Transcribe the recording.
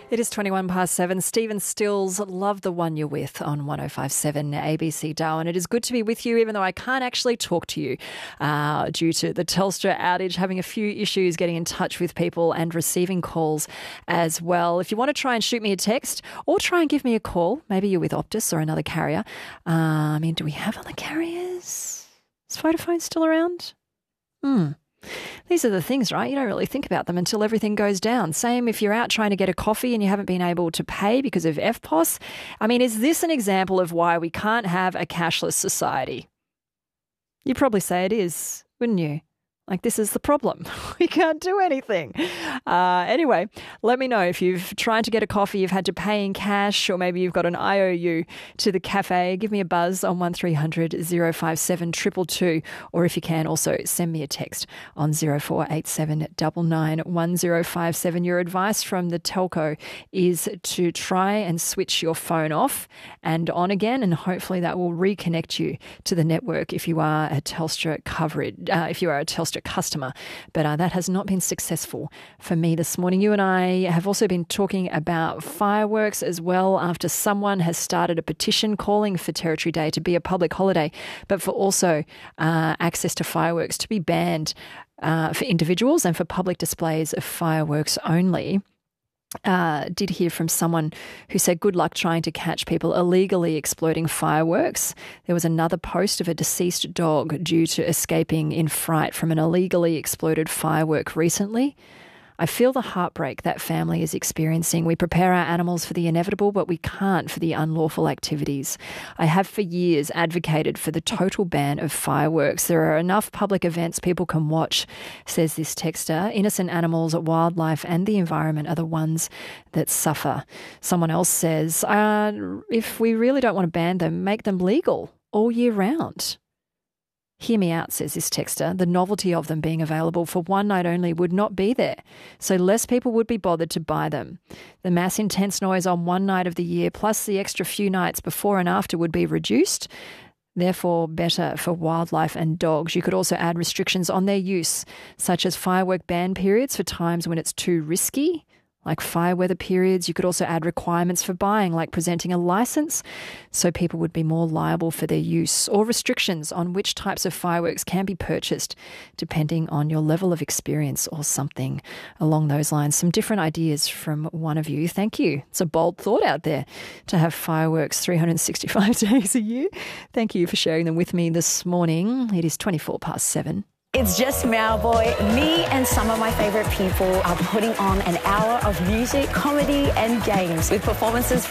It is 21 past 7. Stephen Stills, Love the One You're With on 105.7 ABC Darwin. It is good to be with you, even though I can't actually talk to you due to the Telstra outage, having a few issues getting in touch with people and receiving calls as well. If you want to try and shoot me a text or try and give me a call, maybe you're with Optus or another carrier. Do we have other carriers? Is Vodafone still around? These are the things, right? You don't really think about them until everything goes down. Same if you're out trying to get a coffee and you haven't been able to pay because of EFTPOS. Is this an example of why we can't have a cashless society? You'd probably say it is, wouldn't you? This is the problem. We can't do anything. Anyway, let me know if you've tried to get a coffee, you've had to pay in cash, or maybe you've got an IOU to the cafe. Give me a buzz on 1300 057 222, or if you can, also send me a text on 0487 99 1057. Your advice from the telco is to try and switch your phone off and on again, and hopefully that will reconnect you to the network if you are a Telstra customer, but that has not been successful for me this morning. You and I have also been talking about fireworks as well, after someone has started a petition calling for Territory Day to be a public holiday, but for also access to fireworks to be banned for individuals and for public displays of fireworks only. Did hear from someone who said good luck trying to catch people illegally exploding fireworks. There was another post of a deceased dog due to escaping in fright from an illegally exploded firework recently. I feel the heartbreak that family is experiencing. We prepare our animals for the inevitable, but we can't for the unlawful activities. I have for years advocated for the total ban of fireworks. There are enough public events people can watch, says this texter. Innocent animals, wildlife and the environment are the ones that suffer. Someone else says, if we really don't want to ban them, make them legal all year round. Hear me out, says this texter. The novelty of them being available for one night only would not be there, so less people would be bothered to buy them. The mass intense noise on one night of the year plus the extra few nights before and after would be reduced, therefore better for wildlife and dogs. You could also add restrictions on their use, such as firework ban periods for times when it's too risky, like fire weather periods. You could also add requirements for buying, like presenting a license, so people would be more liable for their use, or restrictions on which types of fireworks can be purchased, depending on your level of experience or something along those lines. Some different ideas from one of you. Thank you. It's a bold thought out there to have fireworks 365 days a year. Thank you for sharing them with me this morning. It is 24 past 7. It's just Mauboy. Me and some of my favourite people are putting on an hour of music, comedy and games with performances